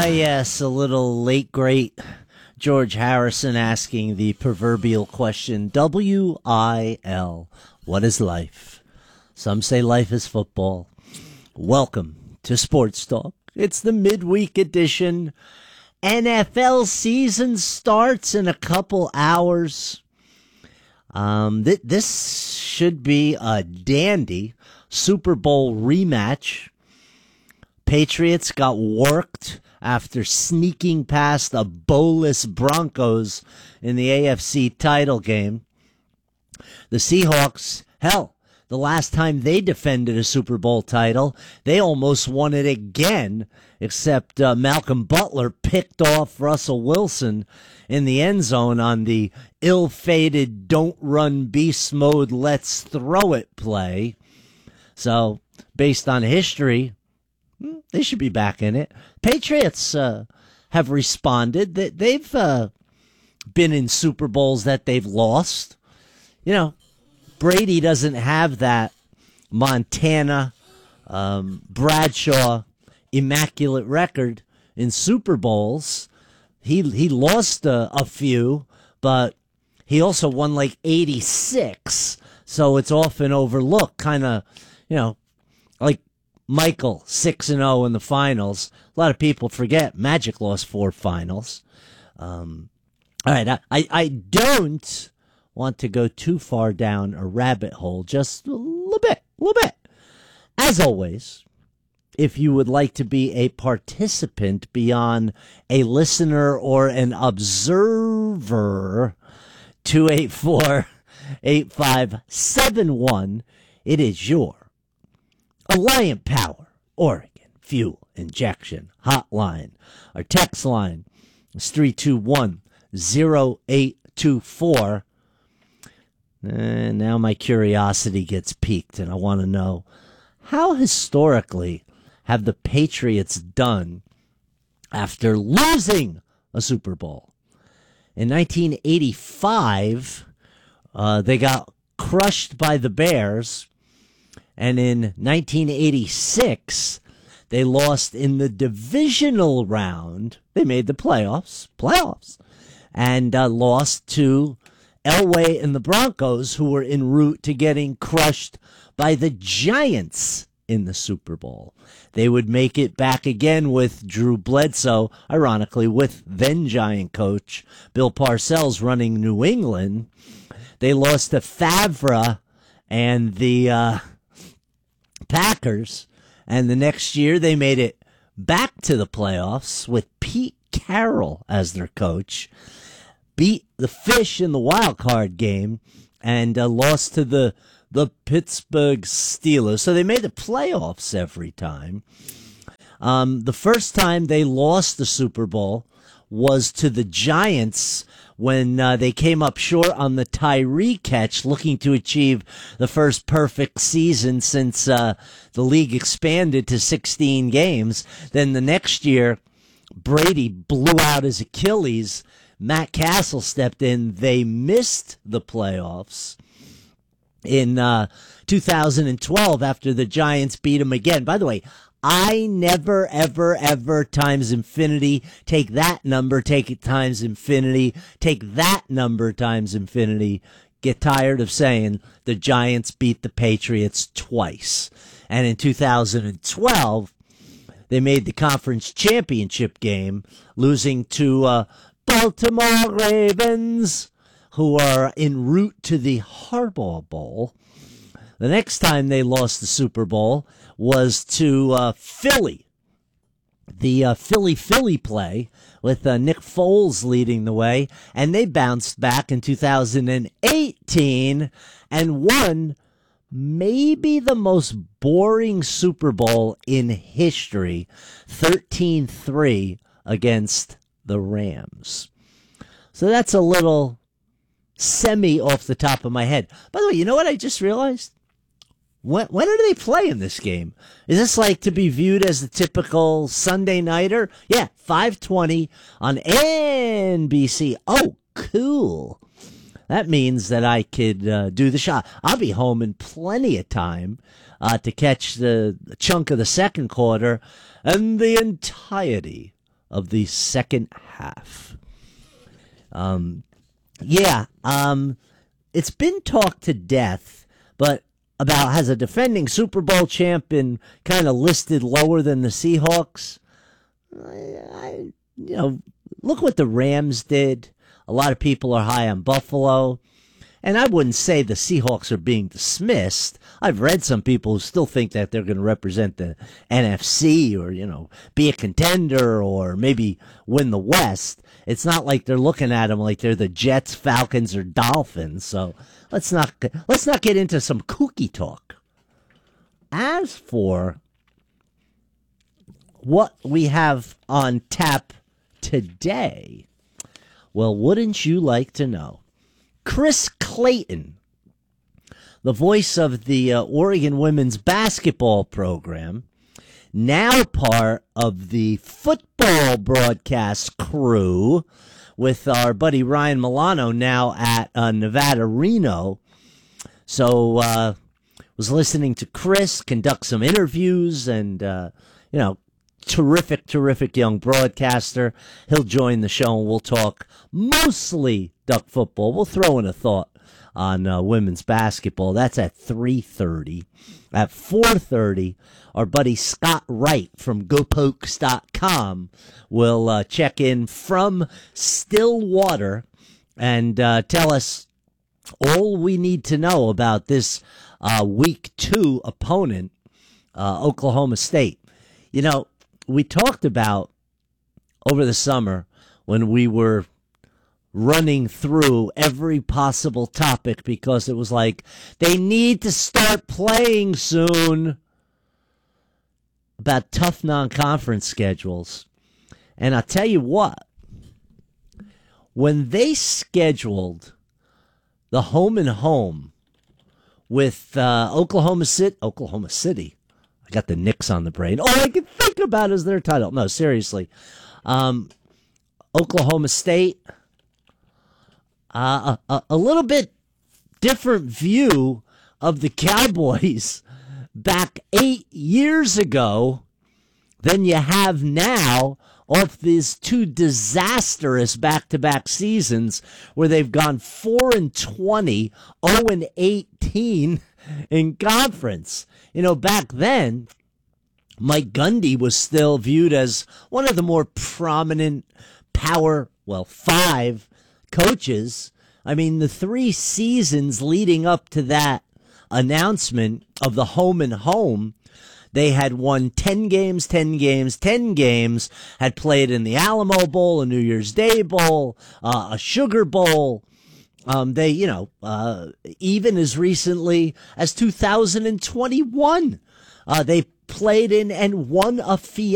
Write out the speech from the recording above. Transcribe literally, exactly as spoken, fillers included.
Ah, yes, a little late, great George Harrison asking the proverbial question, W I L, what is life? Some say life is football. Welcome to Sports Talk. It's the midweek edition. N F L season starts in a couple hours. Um, th- this should be a dandy Super Bowl rematch. Patriots got worked after sneaking past the Bowl-less Broncos in the A F C title game. The Seahawks, hell, the last time they defended a Super Bowl title, they almost won it again, except uh, Malcolm Butler picked off Russell Wilson in the end zone on the ill-fated don't run beast mode, let's throw it play. So, based on history, they should be back in it. Patriots uh, have responded. That they've uh, been in Super Bowls that they've lost. You know, Brady doesn't have that Montana, um, Bradshaw, immaculate record in Super Bowls. He he lost a, a few, but he also won like eighty-six. So it's often overlooked, kind of, you know, like Michael, six and oh in the finals. A lot of people forget Magic lost four finals. Um, all right, I, I, I don't want to go too far down a rabbit hole, just a little bit, a little bit. As always, if you would like to be a participant beyond a listener or an observer, two eight four, eight five seven one, it is your Alliant Power, Oregon Fuel Injection Hotline. Our text line is three two one, zero eight two four. And now my curiosity gets piqued, and I want to know, how historically have the Patriots done after losing a Super Bowl? In nineteen eighty-five, uh, they got crushed by the Bears. And in nineteen eighty-six, they lost in the divisional round. They made the playoffs, playoffs, and uh, lost to Elway and the Broncos, who were en route to getting crushed by the Giants in the Super Bowl. They would make it back again with Drew Bledsoe, ironically, with then Giant coach Bill Parcells running New England. They lost to Favre and the uh, Packers, and the next year they made it back to the playoffs with Pete Carroll as their coach, beat the Fish in the wild card game, and uh, lost to the the Pittsburgh Steelers. So they made the playoffs every time. Um, the first time they lost the Super Bowl was to the Giants when uh, they came up short on the Tyree catch, looking to achieve the first perfect season since uh, the league expanded to sixteen games. Then the next year, Brady blew out his Achilles. Matt Castle stepped in. They missed the playoffs in uh, two thousand twelve after the Giants beat them again. By the way, I never, ever, ever times infinity. Take that number, take it times infinity. Take that number times infinity. Get tired of saying the Giants beat the Patriots twice. And in two thousand twelve, they made the conference championship game, losing to uh, Baltimore Ravens, who are en route to the Harbaugh Bowl. The next time they lost the Super Bowl was to uh, Philly, the uh, Philly-Philly play with uh, Nick Foles leading the way, and they bounced back in two thousand eighteen and won maybe the most boring Super Bowl in history, thirteen three against the Rams. So that's a little semi off the top of my head. By the way, you know what I just realized? When, when do they play in this game? Is this like to be viewed as the typical Sunday nighter? Yeah, five twenty on N B C. Oh, cool. That means that I could uh, do the shot. I'll be home in plenty of time uh, to catch the chunk of the second quarter and the entirety of the second half. Um, yeah, um, it's been talked to death, but about has a defending Super Bowl champ been kind of listed lower than the Seahawks? I, I, you know, look what the Rams did. A lot of people are high on Buffalo. And I wouldn't say the Seahawks are being dismissed. I've read some people who still think that they're going to represent the N F C or, you know, be a contender or maybe win the West. It's not like they're looking at them like they're the Jets, Falcons, or Dolphins. So let's not let's not get into some kooky talk. As for what we have on tap today, well, wouldn't you like to know? Chris Clayton, the voice of the uh, Oregon women's basketball program, now part of the football broadcast crew with our buddy Ryan Milano now at uh, Nevada Reno. So uh was listening to Chris conduct some interviews and, uh, you know, terrific, terrific young broadcaster. He'll join the show and we'll talk mostly Duck football. We'll throw in a thought on uh, women's basketball. That's at three thirty. At four thirty, our buddy Scott Wright from Go Pokes dot com will uh, check in from Stillwater and uh, tell us all we need to know about this uh, week two opponent, uh, Oklahoma State. You know, we talked about over the summer when we were running through every possible topic because it was like, they need to start playing soon, about tough non-conference schedules. And I'll tell you what, when they scheduled the home and home with uh, Oklahoma City, Oklahoma City, I got the Knicks on the brain. All I can think about is their title. No, seriously. Um, Oklahoma State, uh, a, a little bit different view of the Cowboys back eight years ago than you have now off these two disastrous back-to-back seasons where they've gone four and twenty, oh and eighteen in conference. You know, back then, Mike Gundy was still viewed as one of the more prominent power, well, five coaches. I mean, the three seasons leading up to that announcement of the home and home, they had won ten games, ten games, ten games, had played in the Alamo Bowl, a New Year's Day Bowl, uh, a Sugar Bowl. Um, they, you know, uh, even as recently as two thousand twenty-one, uh, they played in and won a Fiesta